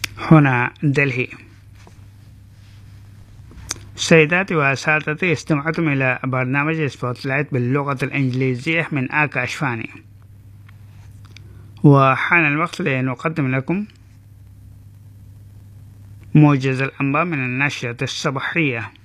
هنا دلهي. سيداتي وسادتي، استمعتم إلى برنامج سبوتلايت باللغة الإنجليزية من آكاشفاني، وحان الوقت لنقدم لكم موجز الأنباء من النشرة الصباحية.